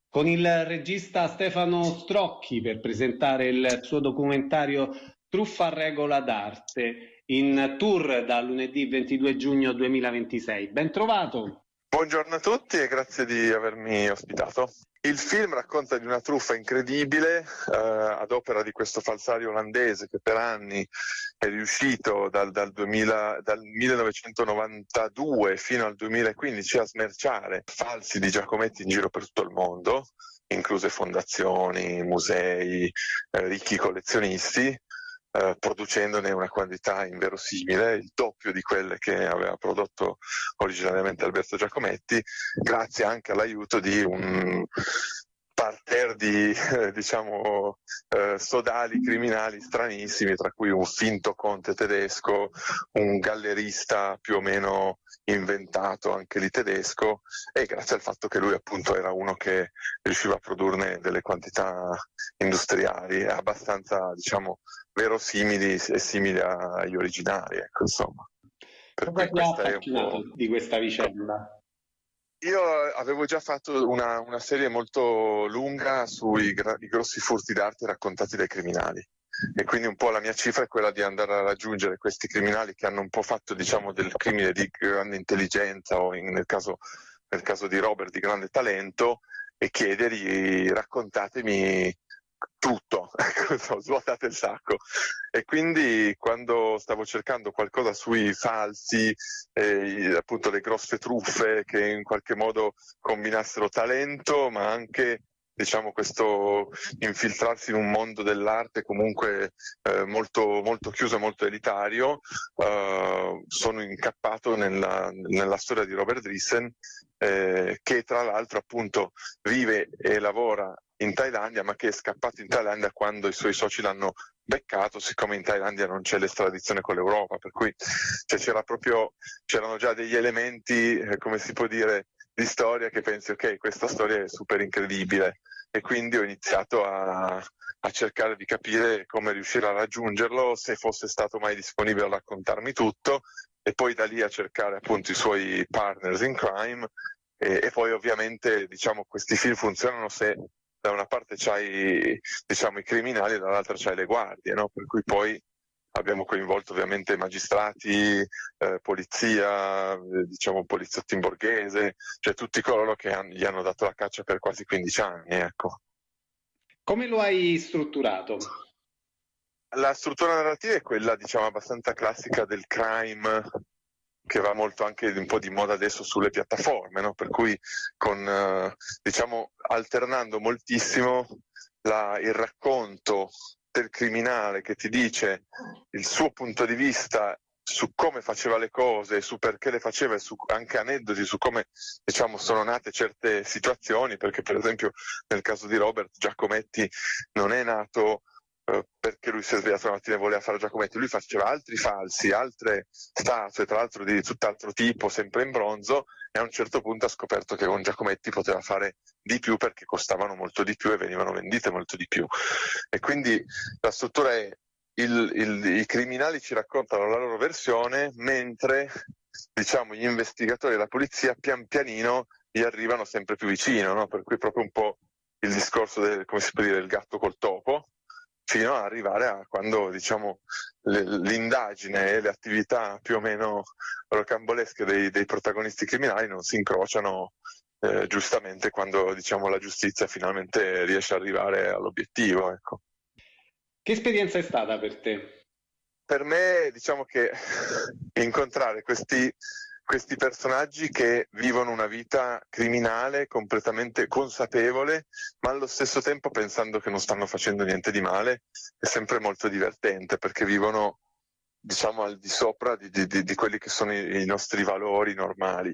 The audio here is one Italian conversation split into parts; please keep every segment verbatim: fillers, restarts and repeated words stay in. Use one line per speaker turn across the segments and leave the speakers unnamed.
con il regista Stefano Strocchi per presentare il suo documentario Truffa a regola d'arte, in tour da lunedì ventidue giugno duemilaventisei. Ben trovato!
Buongiorno a tutti e grazie di avermi ospitato. Il film racconta di una truffa incredibile eh, ad opera di questo falsario olandese che per anni è riuscito dal, dal, duemila, dal millenovecentonovantadue fino al duemilaquindici a smerciare falsi di Giacometti in giro per tutto il mondo, incluse fondazioni, musei, eh, ricchi collezionisti, eh, producendone una quantità inverosimile, il doppio di quelle che aveva prodotto originariamente Alberto Giacometti, grazie anche all'aiuto di un parterre di eh, diciamo eh, sodali criminali stranissimi, tra cui un finto conte tedesco, un gallerista più o meno inventato anche lì tedesco, e grazie al fatto che lui appunto era uno che riusciva a produrne delle quantità industriali abbastanza, diciamo, verosimili e simili agli originali, ecco, insomma. Per
Cosa
cui
ti ha
questa è un
affascinato
po'...
di questa vicenda?
Io avevo già fatto una, una serie molto lunga sui gra- i grossi furti d'arte raccontati dai criminali, e quindi un po' la mia cifra è quella di andare a raggiungere questi criminali che hanno un po' fatto, diciamo, del crimine di grande intelligenza o in, nel caso, nel caso di Robert di grande talento, e chiedergli: raccontatemi tutto, ecco, svuotate il sacco. E quindi quando stavo cercando qualcosa sui falsi, eh, appunto le grosse truffe che in qualche modo combinassero talento ma anche, diciamo, questo infiltrarsi in un mondo dell'arte comunque eh, molto, molto chiuso e molto elitario, eh, sono incappato nella, nella storia di Robert Driesen, eh, che tra l'altro appunto vive e lavora in Thailandia, ma che è scappato in Thailandia quando i suoi soci l'hanno beccato, siccome in Thailandia non c'è l'estradizione con l'Europa, per cui cioè, c'era proprio, c'erano già degli elementi, eh, come si può dire, di storia che pensi: ok, questa storia è super incredibile, e quindi ho iniziato a, a cercare di capire come riuscire a raggiungerlo, se fosse stato mai disponibile a raccontarmi tutto, e poi da lì a cercare appunto i suoi partners in crime, e, e poi ovviamente, diciamo, questi film funzionano se da una parte c'hai, diciamo, i criminali e dall'altra c'hai le guardie, no? Per cui poi abbiamo coinvolto ovviamente magistrati, eh, polizia, eh, diciamo poliziotti in borghese, cioè tutti coloro che han, gli hanno dato la caccia per quasi quindici anni, ecco.
Come lo hai strutturato?
La struttura narrativa è quella, diciamo, abbastanza classica del crime, che va molto anche un po' di moda adesso sulle piattaforme, no? Per cui con, eh, diciamo, alternando moltissimo la, il racconto del criminale che ti dice il suo punto di vista su come faceva le cose, su perché le faceva, e su anche aneddoti su come, diciamo, sono nate certe situazioni, perché per esempio nel caso di Robert Giacometti non è nato perché lui si è svegliato la mattina e voleva fare Giacometti, lui faceva altri falsi, altre statue, tra l'altro di tutt'altro tipo, sempre in bronzo, e a un certo punto ha scoperto che con Giacometti poteva fare di più perché costavano molto di più e venivano vendite molto di più. E quindi la struttura è il, il, i criminali ci raccontano la loro versione, mentre, diciamo, gli investigatori e la polizia pian pianino gli arrivano sempre più vicino, no? Per cui proprio un po' il discorso del, come si può dire, del gatto col topo, fino ad arrivare a quando, diciamo, le, l'indagine e le attività più o meno rocambolesche dei, dei protagonisti criminali non si incrociano, eh, giustamente quando, diciamo, la giustizia finalmente riesce ad arrivare all'obiettivo, ecco.
Che esperienza è stata per te?
Per me, diciamo che incontrare questi questi personaggi che vivono una vita criminale completamente consapevole, ma allo stesso tempo pensando che non stanno facendo niente di male, è sempre molto divertente, perché vivono, diciamo, al di sopra di, di, di quelli che sono i, i nostri valori normali.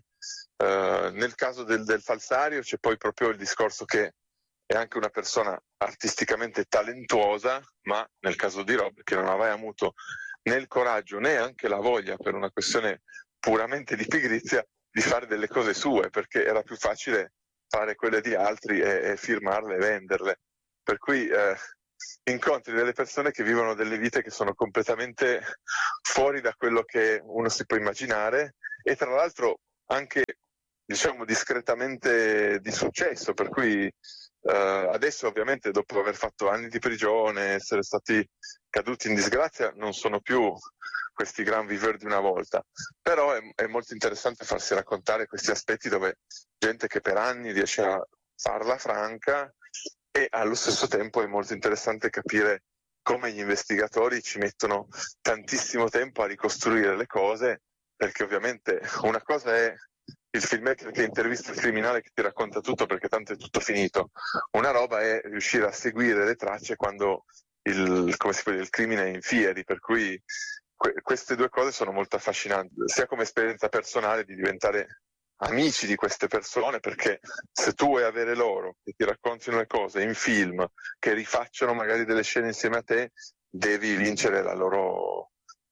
Uh, nel caso del, del falsario c'è poi proprio il discorso che è anche una persona artisticamente talentuosa, ma nel caso di Rob, che non aveva avuto né il coraggio né anche la voglia, per una questione puramente di pigrizia, di fare delle cose sue, perché era più facile fare quelle di altri e, e firmarle e venderle. Per cui eh, incontri delle persone che vivono delle vite che sono completamente fuori da quello che uno si può immaginare, e tra l'altro anche, diciamo, discretamente di successo, per cui Uh, adesso ovviamente dopo aver fatto anni di prigione, essere stati caduti in disgrazia, non sono più questi gran viveur di una volta, però è, è molto interessante farsi raccontare questi aspetti dove gente che per anni riesce a farla franca, e allo stesso tempo è molto interessante capire come gli investigatori ci mettono tantissimo tempo a ricostruire le cose, perché ovviamente una cosa è il filmmaker che intervista il criminale che ti racconta tutto perché tanto è tutto finito, una roba è riuscire a seguire le tracce quando il, come si può dire, il crimine è in fieri, per cui que- queste due cose sono molto affascinanti, sia come esperienza personale di diventare amici di queste persone, perché se tu vuoi avere loro che ti raccontino le cose in film, che rifacciano magari delle scene insieme a te, devi vincere la loro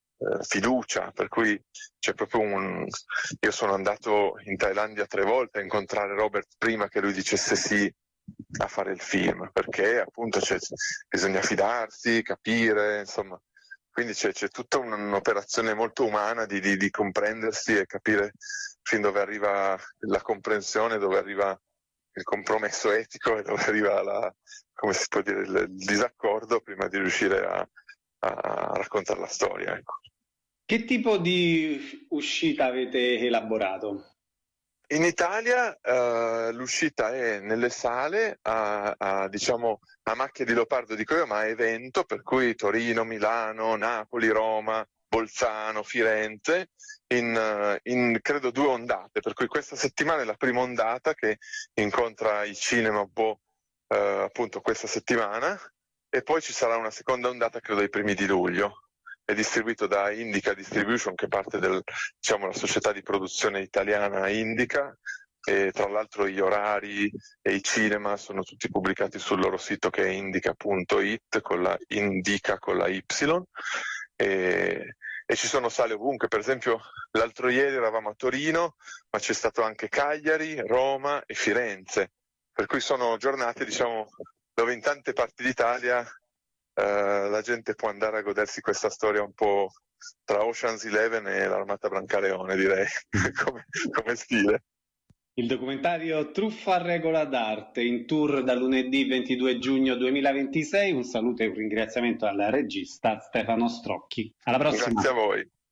fiducia, per cui c'è proprio un... Io sono andato in Thailandia tre volte a incontrare Robert prima che lui dicesse sì a fare il film, perché appunto c'è... bisogna fidarsi, capire, insomma, quindi c'è, c'è tutta un'operazione molto umana di, di, di comprendersi e capire fin dove arriva la comprensione, dove arriva il compromesso etico e dove arriva la, come si può dire, il, il disaccordo prima di riuscire a, a raccontare la storia, ecco.
Che tipo di uscita avete elaborato?
In Italia uh, l'uscita è nelle sale a, a, diciamo, a macchia di leopardo, dico io, ma a evento, per cui Torino, Milano, Napoli, Roma, Bolzano, Firenze, in, uh, in credo due ondate, per cui questa settimana è la prima ondata che incontra i cinema un po' uh, appunto questa settimana, e poi ci sarà una seconda ondata credo ai primi di luglio. È distribuito da Indica Distribution, che è parte del, diciamo, la società di produzione italiana Indica, e tra l'altro gli orari e i cinema sono tutti pubblicati sul loro sito che è indica punto it, con la Indica con la Y, e, e ci sono sale ovunque. Per esempio l'altro ieri eravamo a Torino, ma c'è stato anche Cagliari, Roma e Firenze, per cui sono giornate, diciamo, dove in tante parti d'Italia Uh, la gente può andare a godersi questa storia un po' tra Ocean's Eleven e l'Armata Brancaleone, direi, come, come stile.
Il documentario Truffa a regola d'arte, in tour da lunedì ventidue giugno duemilaventisei. Un saluto e un ringraziamento al regista Stefano Strocchi. Alla prossima.
Grazie a voi.